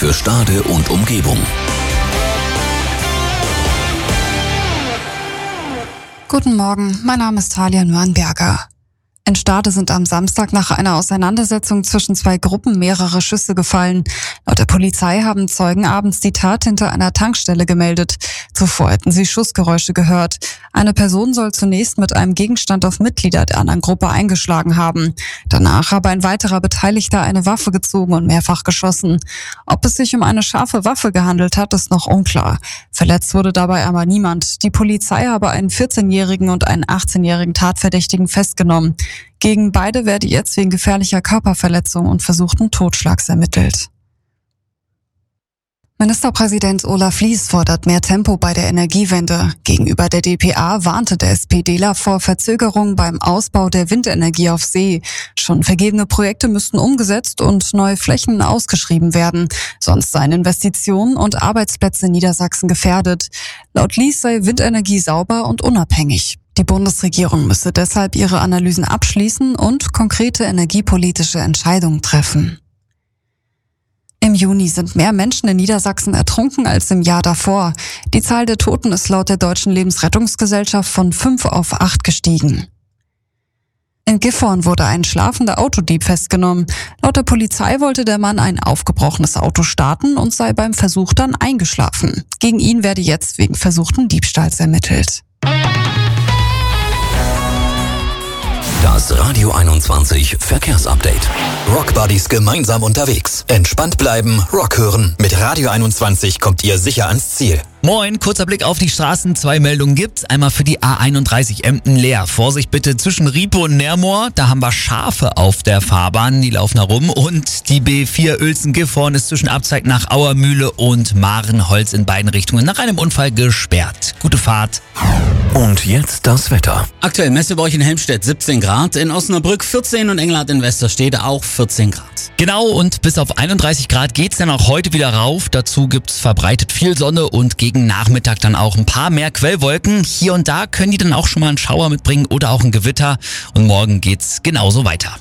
für Stade und Umgebung. Guten Morgen, mein Name ist Talia Nürnberger. In Stade sind am Samstag nach einer Auseinandersetzung zwischen zwei Gruppen mehrere Schüsse gefallen. Laut der Polizei haben Zeugen abends die Tat hinter einer Tankstelle gemeldet. Zuvor hätten sie Schussgeräusche gehört. Eine Person soll zunächst mit einem Gegenstand auf Mitglieder der anderen Gruppe eingeschlagen haben. Danach habe ein weiterer Beteiligter eine Waffe gezogen und mehrfach geschossen. Ob es sich um eine scharfe Waffe gehandelt hat, ist noch unklar. Verletzt wurde dabei aber niemand. Die Polizei habe einen 14-jährigen und einen 18-jährigen Tatverdächtigen festgenommen. Gegen beide werde jetzt wegen gefährlicher Körperverletzung und versuchten Totschlags ermittelt. Ministerpräsident Olaf Lies fordert mehr Tempo bei der Energiewende. Gegenüber der dpa warnte der SPDler vor Verzögerungen beim Ausbau der Windenergie auf See. Schon vergebene Projekte müssten umgesetzt und neue Flächen ausgeschrieben werden. Sonst seien Investitionen und Arbeitsplätze in Niedersachsen gefährdet. Laut Lies sei Windenergie sauber und unabhängig. Die Bundesregierung müsse deshalb ihre Analysen abschließen und konkrete energiepolitische Entscheidungen treffen. Im Juni sind mehr Menschen in Niedersachsen ertrunken als im Jahr davor. Die Zahl der Toten ist laut der Deutschen Lebensrettungsgesellschaft von 5 auf 8 gestiegen. In Gifhorn wurde ein schlafender Autodieb festgenommen. Laut der Polizei wollte der Mann ein aufgebrochenes Auto starten und sei beim Versuch dann eingeschlafen. Gegen ihn werde jetzt wegen versuchten Diebstahls ermittelt. Das Radio 21 Verkehrsupdate. Rock Buddies gemeinsam unterwegs. Entspannt bleiben, Rock hören. Mit Radio 21 kommt ihr sicher ans Ziel. Moin, kurzer Blick auf die Straßen. 2 Meldungen gibt's. Einmal für die A31 Emden leer. Vorsicht bitte zwischen Riepe und Nermoor. Da haben wir Schafe auf der Fahrbahn, die laufen herum. Und die B4 Uelzen-Gifhorn ist zwischen Abzweig nach Auermühle und Marenholz in beiden Richtungen nach einem Unfall gesperrt. Gute Fahrt. Und jetzt das Wetter. Aktuell Messe bei euch in Helmstedt 17 Grad, in Osnabrück 14 und Engelhardt in Westerstede auch 14 Grad. Genau, und bis auf 31 Grad geht's dann auch heute wieder rauf. Dazu gibt's verbreitet viel Sonne und gegen Nachmittag dann auch ein paar mehr Quellwolken. Hier und da können die dann auch schon mal einen Schauer mitbringen oder auch ein Gewitter. Und morgen geht's genauso weiter.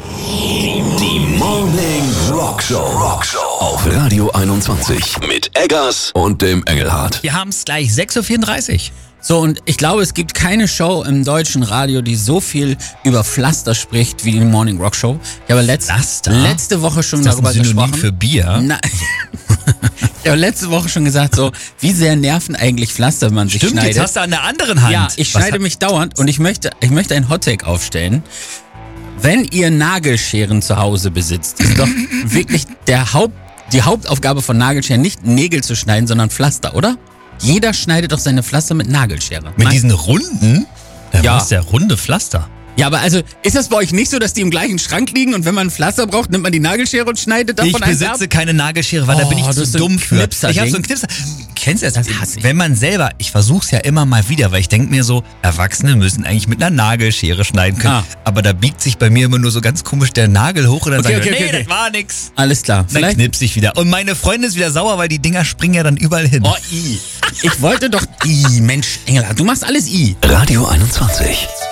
Die Morning Rock Show auf Radio 21 mit Eggers und dem Engelhardt. Wir haben's gleich 6.34 Uhr. So, und ich glaube, es gibt keine Show im deutschen Radio, die so viel über Pflaster spricht wie die Morning Rock Show. Ich habe letzte Woche schon Ist das darüber ein Synonym gesprochen. für Bier? Nein. Ich habe letzte Woche schon gesagt, so, wie sehr nerven eigentlich Pflaster, wenn man sich Stimmt, schneidet. jetzt hast du an der anderen Hand. Ja, ich schneide mich dauernd und ich möchte ein Hottake aufstellen. Wenn ihr Nagelscheren zu Hause besitzt, ist doch wirklich die Hauptaufgabe von Nagelscheren nicht Nägel zu schneiden, sondern Pflaster, oder? Jeder schneidet doch seine Pflaster mit Nagelschere. Mit diesen runden? Ja. Was ist der runde Pflaster? Ja, aber also, ist das bei euch nicht so, dass die im gleichen Schrank liegen und wenn man ein Pflaster braucht, nimmt man die Nagelschere und schneidet davon Ich besitze keine Nagelschere, weil da bin ich das zu ist so dumm ein für. Knipser-Ding. Ich habe so einen Knipser. Kennst du das? hasse ich. Wenn man selber, ich versuch's ja immer mal wieder, weil ich denke mir so, Erwachsene müssen eigentlich mit einer Nagelschere schneiden können. Aber da biegt sich bei mir immer nur so ganz komisch der Nagel hoch und dann sage ich, das war nix. Alles klar. Dann knips ich wieder. Und meine Freundin ist wieder sauer, weil die Dinger springen ja dann überall hin. Oh, I. Ich wollte doch, Mensch, Engelhardt, du machst alles I. Radio 21.